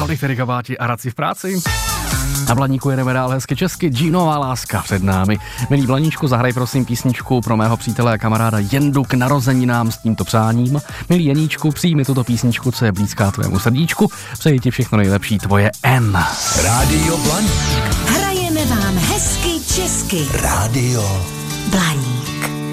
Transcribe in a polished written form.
Tolik Erik Habáti a Radci v práci. Na Blaníku jedeme dál hezky česky, Džínová láska před námi. Milý Blaníčku, zahraj prosím písničku pro mého přítele a kamaráda Jendu k narozeninám s tímto přáním. Milý Jeníčku, přijmi tuto písničku, co je blízká tvému srdíčku. Přeji ti všechno nejlepší, tvoje N. Rádio Blaník. Hrajeme vám hezky česky. Rádio Blaník.